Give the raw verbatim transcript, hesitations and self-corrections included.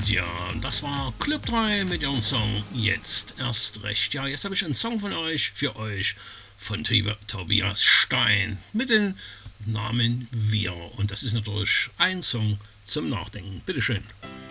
Ja, das war Club drei mit ihrem Song Jetzt erst recht. Ja, jetzt habe ich einen Song von euch, für euch, von Tobias Stein mit dem Namen Wir. Und das ist natürlich ein Song zum Nachdenken. Bitteschön.